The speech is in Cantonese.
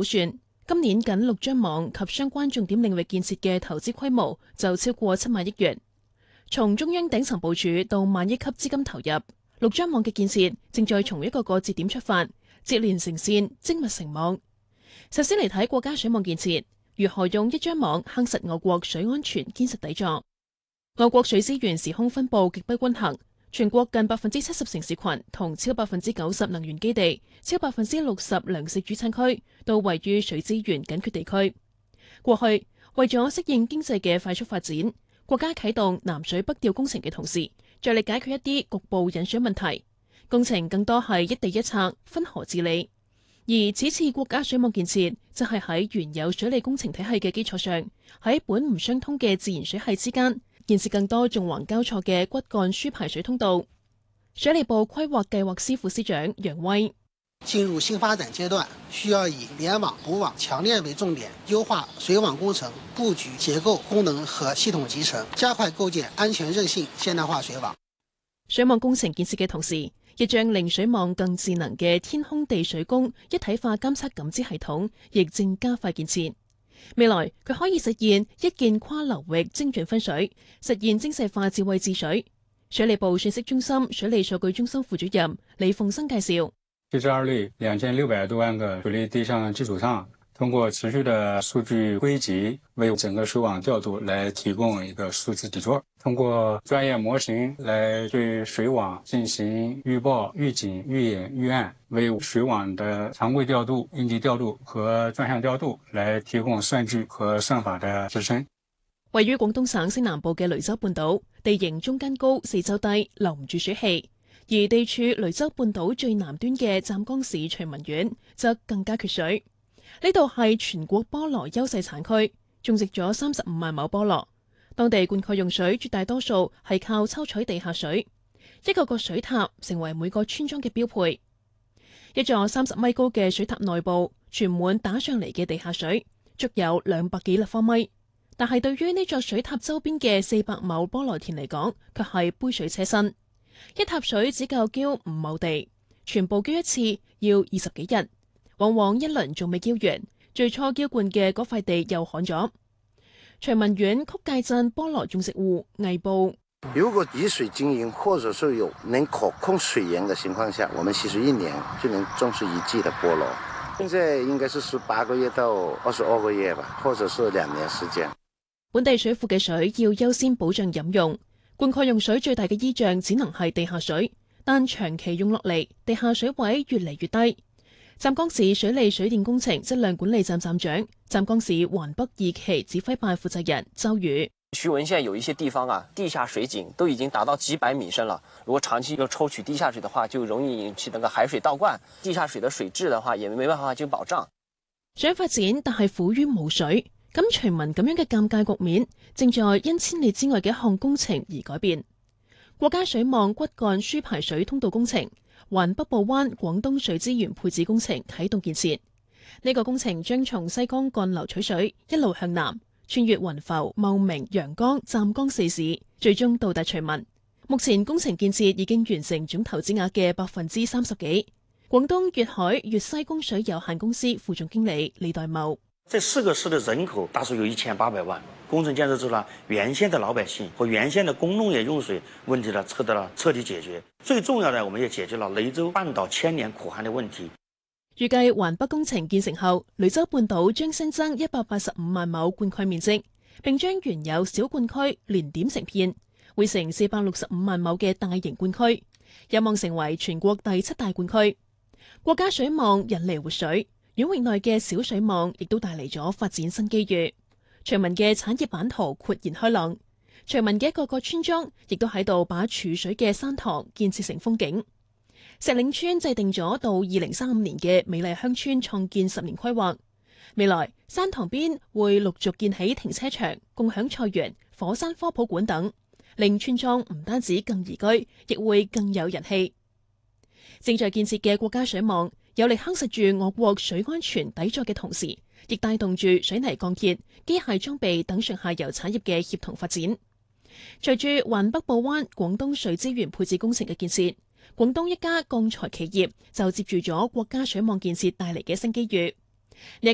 估算，今年僅陸張網及相關重點領域建設嘅投資規模就超過7萬億元。從中央頂層部署到萬億級資金投入，陸張網嘅建設正在從一個個節點出發，接連成線，精密成網。首先嚟睇國家水網建設，如何用一張網夯實我國水安全堅實底座。我國水資源時空分佈極不均衡，全國近70%城市群同超90%能源基地、超60%糧食主產區都位於水資源緊缺地區。過去為咗適應經濟嘅快速發展，國家啟動南水北調工程嘅同時，着力解決一啲局部引水問題，工程更多係一地一策、分河治理。而此次國家水網建設，就係喺原有水利工程體系嘅基礎上，喺本唔相通嘅自然水系之間，建設更多縱橫交錯嘅骨幹輸排水通道。水利部規劃計劃司副司長楊威： 進入新發展階段，需要以聯網、補網、強鏈為重點，優化水網工程佈局、結構、功能和系統集成，加快構建安全韌性現代化水網。 水網工程建設嘅同時，亦將令水網更智能嘅天空地水工一體化監測感知系統，亦正加快建設。未來佢可以實現一鍵跨流域精準分水，實現精細化智慧治水。水利部信息中心水利數據中心副主任李鳳生介紹： 這支2類2600多萬個水利對象基礎上，通過持續的數據歸集，為整個水網調度來提供一個數字底座。通過專業模型來對水網進行預報、預警、預演、預案，為水網的常規調度、應急調度和專項調度來提供算據和算法的支撐。 位於廣東省西南部嘅雷州半島，地形中間高、四周低，留唔住水氣。而地處雷州半島最南端嘅湛江市徐聞縣則更加缺水。呢度係全國菠蘿優勢產區，種植咗35萬畝菠蘿。當地灌溉用水絕大多數係靠抽取地下水，一個個水塔成為每個村莊嘅標配。一座30米高嘅水塔內部存滿打上嚟嘅地下水，足有200幾立方米。但係對於呢座水塔周邊嘅400畝菠蘿田嚟講，卻係杯水車薪。一塔水只夠澆5畝地，全部澆一次要20幾日，往往一輪仲未澆完，最初澆灌嘅嗰塊地又旱咗。徐聞縣曲界鎮菠蘿種植戶魏部： 如果以水經營，或者是有能可控水源的情況下，我們其實1年就能種出1季的菠蘿。現在應該是18個月到22個月吧，或者是2年時間。 本地水庫嘅水要優先保障飲用，灌溉用水最大嘅依仗只能係地下水，但長期用落嚟，地下水位越嚟越低。湛江市水利水電工程質量管理站站長、湛江市環北2期指揮辦負責人周宇： 徐聞縣有一些地方啊，地下水井都已經達到幾百米深了。如果長期要抽取地下水的話，就容易引起那個海水倒灌，地下水的水質的話，也沒辦法去保障。 想發展，但係苦於冇水。咁徐聞咁樣嘅尷尬局面，正在因千里之外嘅一項工程而改變。國家水網骨幹輸排水通道工程環北部灣廣東水資源配置工程啟動建設。呢個工程將從西江幹流取水，一路向南，穿越雲浮、茂名、陽江、湛江4市，最終到達徐聞。目前工程建設已經完成總投資額嘅30%幾。廣東粵海粵西供水有限公司副總經理李代茂： 這4個市的人口大數有1800萬，工程建設之後，原先的老百姓和原先的工農業用水問題呢，得到了徹底解決。最重要的，我們也解決了雷州半島1000年苦旱的問題。 預計環北工程建成後，雷州半島將新增185萬畝灌溉面積，並將原有小灌區連點成片，匯成465萬畝嘅大型灌區，有望成為全國第7大灌區。國家水網引嚟活水，縣域內嘅小水網亦都帶嚟咗發展新機遇。徐聞嘅產業版圖豁然開朗，徐聞嘅一個個村莊亦都喺度把儲水嘅山塘建設成風景。石嶺村制定咗到2035年嘅美麗鄉村創建10年規劃，未來山塘邊會陸續建起停車場、共享菜園、火山科普館等，令村莊唔單止更宜居，亦會更有人氣。正在建設嘅國家水網，有力夯實住我國水安全底座嘅同時，亦帶動住水泥鋼鐵、機械裝備等上下游產業嘅協同發展。隨住環北部灣廣東水資源配置工程嘅建設，廣東一家鋼材企業就接住咗國家水網建設帶嚟嘅新機遇。